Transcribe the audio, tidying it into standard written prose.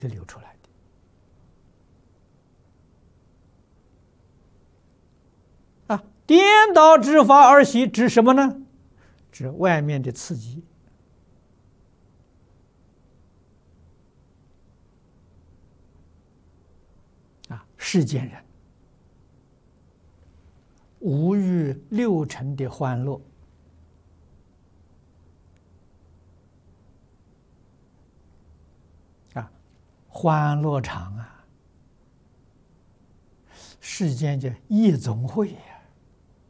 的流出来的。颠倒之法而喜，指什么呢？指外面的刺激。世间人无欲六尘的欢乐，欢乐场世间叫夜总会